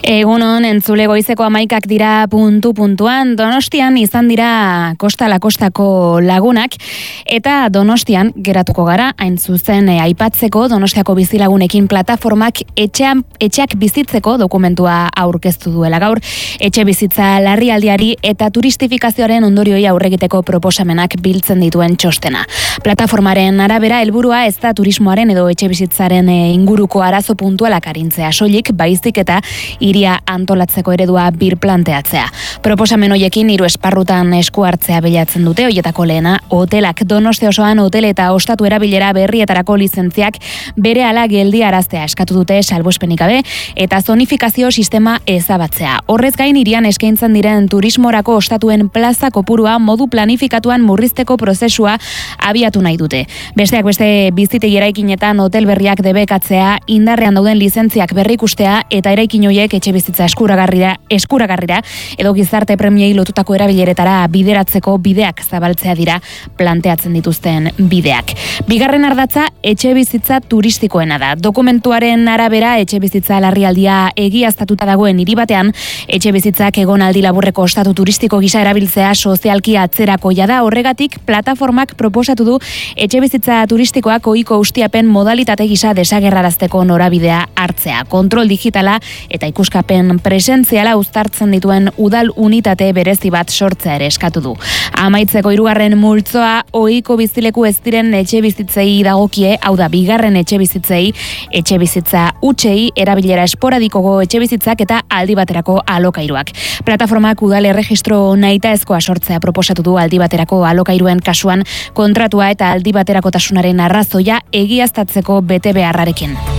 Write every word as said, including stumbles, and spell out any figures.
Egunon, entzule goizeko amaikak dira puntu-puntuan, Donostian izan dira Kosta la Kostako lagunak, eta Donostian geratuko gara, hain zuzen e, aipatzeko Donostiako bizilagunekin plataformak etxean, etxeak bizitzeko dokumentua aurkeztu duela gaur, etxe bizitza larrialdiari eta turistifikazioaren ondorioi aurregiteko proposamenak biltzen dituen txostena. Plataformaren arabera helburua ez da turismoaren edo etxe bizitzaren e, inguruko arazo puntualak arintzea soilik, baizik eta hiria antolatzeko eredua birplanteatzea. Proposamen hoiekin hiru esparrutan esku hartzea bilatzen dute, hoietako lehena hotelak. Donostia osoan hotel eta ostatu erabilera berrietarako lizentziak berehala geldiaraztea eskatu dute salbuespenik gabe eta zonifikazio sistema ezabatzea. Horrez gain hirian eskaintzen diren turismorako ostatuen plaza kopurua modu planifikatuan murrizteko prozesua abiatu nahi dute. Besteak beste bizitegi eraikinetan hotel berriak debekatzea, indarrean dauden lizentziak berrikustea eta eraikin horiek etxe bizitza eskuragarrira, eskuragarrira edo gizarte premiei lotutako erabileretara bideratzeko bideak zabaltzea dira planteatzen dituzten bideak. Bigarren ardatza etxe bizitza turistikoena da. Dokumentuaren arabera etxe bizitza larrialdia egiaztatuta dagoen hiri batean, etxe bizitzak egonaldi laburreko ostatu turistiko gisa erabiltzea sozialki atzerakoia da. Horregatik plataformak proposatu du etxe bizitza turistikoak ohiko ustiapen modalitate gisa desagerrarazteko norabidea hartzea. Kontrol digitala eta ikuskapen presentziala uztartzen dituen udal unitate berezi bat sortzea ere eskatu du. Amaitzeko hirugarren multzoa ohiko bizileku ez diren etxe bizitzei dagokie, hau da bigarren etxe bizitzei, etxe bizitza hutsei, erabilera esporadikoko etxe bizitzak eta aldi baterako alokairuak. Plataformak udal erregistro nahitaezkoa sortzea proposatu du aldi baterako alokairuen kasuan kontratua eta aldi baterakotasunaren arrazoia egiaztatzeko bete beharrarekin.